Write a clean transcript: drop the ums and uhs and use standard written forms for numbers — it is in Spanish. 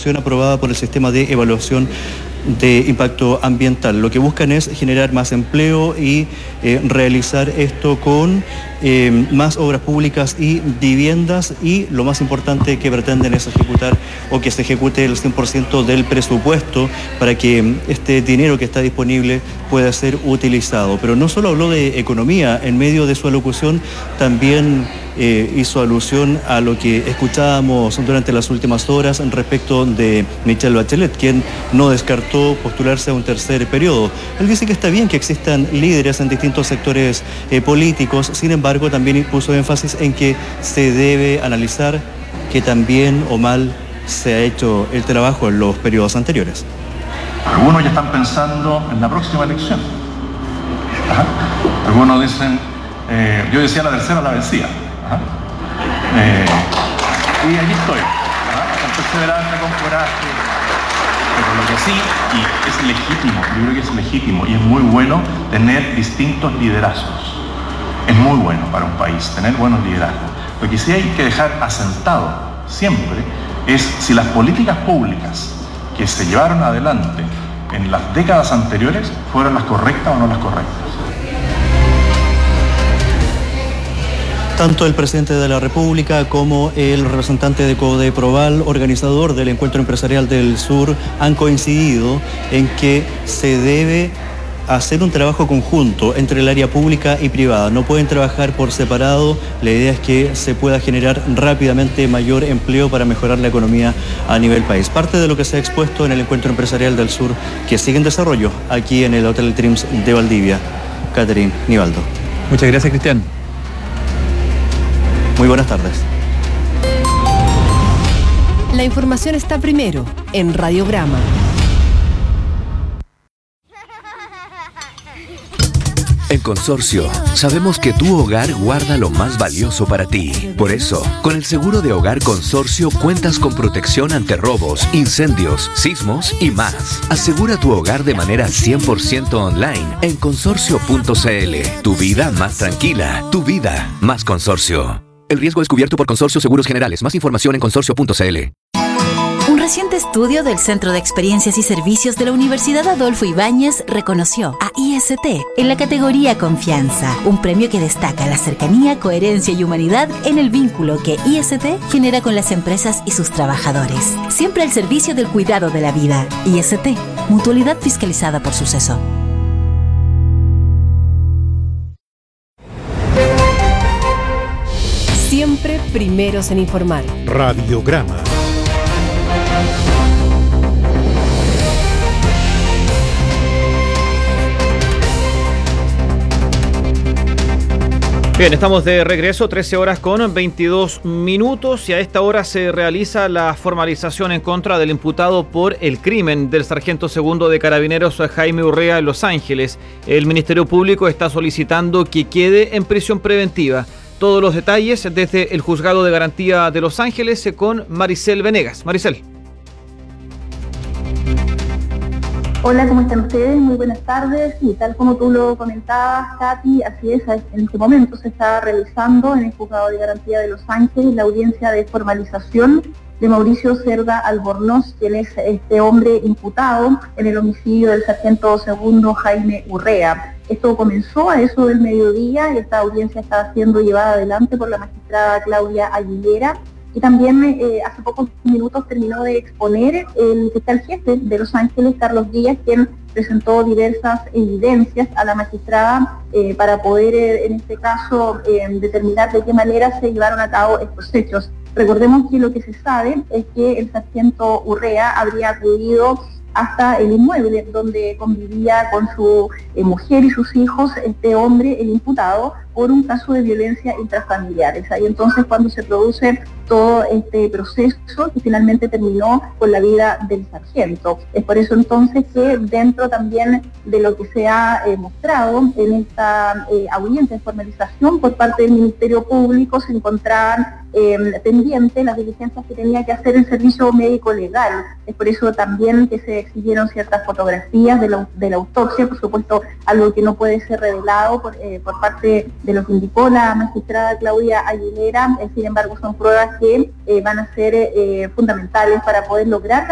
versión aprobada por el sistema de evaluación de impacto ambiental. Lo que buscan es generar más empleo y realizar esto con más obras públicas y viviendas, y lo más importante que pretenden es ejecutar o que se ejecute el 100% del presupuesto para que este dinero que está disponible pueda ser utilizado. Pero no solo habló de economía, en medio de su alocución también hizo alusión a lo que escuchábamos durante las últimas horas respecto de Michelle Bachelet, quien no descartó postularse a un tercer periodo. Él dice que está bien que existan líderes en distintos sectores políticos, sin embargo también puso énfasis en que se debe analizar que tan bien o mal se ha hecho el trabajo en los periodos anteriores. Algunos ya están pensando en la próxima elección. Ajá. Algunos dicen, yo decía la tercera la vencida. Y aquí estoy, con perseverancia, con coraje, pero lo que sí, y es legítimo, yo creo que es legítimo y es muy bueno tener distintos liderazgos. Es muy bueno para un país tener buenos liderazgos. Lo que sí hay que dejar asentado siempre es si las políticas públicas que se llevaron adelante en las décadas anteriores fueron las correctas o no las correctas. Tanto el presidente de la República como el representante de Codeproval, organizador del Encuentro Empresarial del Sur, han coincidido en que se debe hacer un trabajo conjunto entre el área pública y privada. No pueden trabajar por separado. La idea es que se pueda generar rápidamente mayor empleo para mejorar la economía a nivel país. Parte de lo que se ha expuesto en el Encuentro Empresarial del Sur, que sigue en desarrollo aquí en el Hotel Trims de Valdivia. Catherine Nivaldo. Muchas gracias, Cristian. Muy buenas tardes. La información está primero en Radiograma. En Consorcio, sabemos que tu hogar guarda lo más valioso para ti. Por eso, con el seguro de hogar Consorcio cuentas con protección ante robos, incendios, sismos y más. Asegura tu hogar de manera 100% online en consorcio.cl. Tu vida más tranquila, tu vida más Consorcio. El riesgo es cubierto por Consorcio Seguros Generales. Más información en consorcio.cl. Un reciente estudio del Centro de Experiencias y Servicios de la Universidad Adolfo Ibáñez reconoció a IST en la categoría Confianza, un premio que destaca la cercanía, coherencia y humanidad en el vínculo que IST genera con las empresas y sus trabajadores. Siempre al servicio del cuidado de la vida. IST, mutualidad fiscalizada por Suceso. Siempre primeros en informar. Radiograma. Bien, estamos de regreso, 13 horas con 22 minutos y a esta hora se realiza la formalización en contra del imputado por el crimen del sargento segundo de Carabineros Jaime Urrea en Los Ángeles. El Ministerio Público está solicitando que quede en prisión preventiva. Todos los detalles desde el Juzgado de Garantía de Los Ángeles con Maricel Venegas. Maricel. Hola, ¿cómo están ustedes? Muy buenas tardes. Y tal como tú lo comentabas, Katy, así es, en este momento se está realizando en el Juzgado de Garantía de Los Ángeles la audiencia de formalización de Mauricio Cerda Albornoz, quien es este hombre imputado en el homicidio del sargento segundo Jaime Urrea. Esto comenzó a eso del mediodía y esta audiencia está siendo llevada adelante por la magistrada Claudia Aguilera. Y también hace pocos minutos terminó de exponer el fiscal jefe de Los Ángeles, Carlos Díaz, quien presentó diversas evidencias a la magistrada para poder, en este caso, determinar de qué manera se llevaron a cabo estos hechos. Recordemos que lo que se sabe es que el sargento Urrea habría acudido hasta el inmueble donde convivía con su mujer y sus hijos, este hombre, el imputado, por un caso de violencia intrafamiliar. Es ahí entonces cuando se produce todo este proceso que finalmente terminó con la vida del sargento. Es por eso entonces que dentro también de lo que se ha mostrado en esta audiencia de formalización por parte del Ministerio Público se encontraban pendientes las diligencias que tenía que hacer el servicio médico legal. Es por eso también que se exhibieron ciertas fotografías de la autopsia, por supuesto algo que no puede ser revelado por parte de lo que indicó la magistrada Claudia Aguilera. Sin embargo son pruebas que van a ser fundamentales para poder lograr